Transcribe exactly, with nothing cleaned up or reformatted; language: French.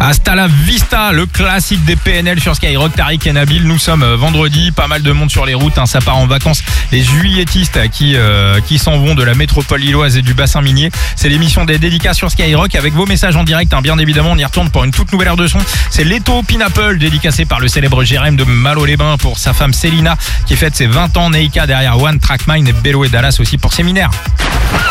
Hasta la vista, le classique des P N L sur Skyrock. Tariq et Nabil, nous sommes vendredi, pas mal de monde sur les routes, hein, ça part en vacances. Les juilletistes qui, euh, qui s'en vont de la métropole lilloise et du bassin minier. C'est l'émission des dédicaces sur Skyrock avec vos messages en direct, hein, bien évidemment. On y retourne pour une toute nouvelle heure de son. C'est Leto Pineapple, dédicacé par le célèbre Jérém de Malo-les-Bains pour sa femme Célina qui fête ses vingt ans. Neika derrière One Track Mind et Bello et Dallas aussi pour Séminaire.